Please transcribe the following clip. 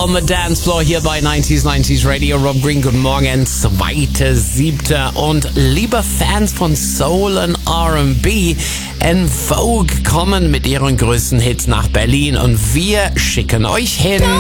on the Dance Floor hier bei 90s Radio. Rob Green, guten Morgen, 2.7. Und liebe Fans von Soul und R&B, En Vogue kommen mit ihren größten Hits nach Berlin und wir schicken euch hin.